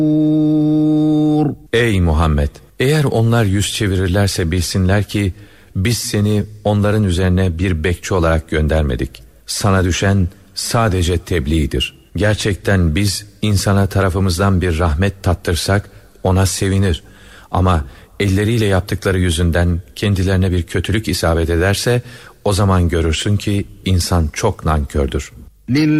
Ey Muhammed! Eğer onlar yüz çevirirlerse bilsinler ki biz seni onların üzerine bir bekçi olarak göndermedik. Sana düşen sadece tebliğdir. Gerçekten biz insana tarafımızdan bir rahmet tattırsak ona sevinir. Ama elleriyle yaptıkları yüzünden kendilerine bir kötülük isabet ederse o zaman görürsün ki insan çok nankördür.